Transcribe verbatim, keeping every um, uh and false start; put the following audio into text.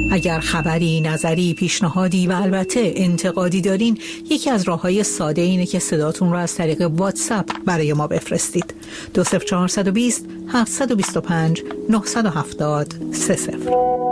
اگر خبری، نظری، پیشنهادی و البته انتقادی دارین، یکی از راه‌های ساده اینه که صداتون رو از طریق واتساپ برای ما بفرستید. دو صفر چهار دو صفر هفت دو پنج نه هفت صفر سه صفر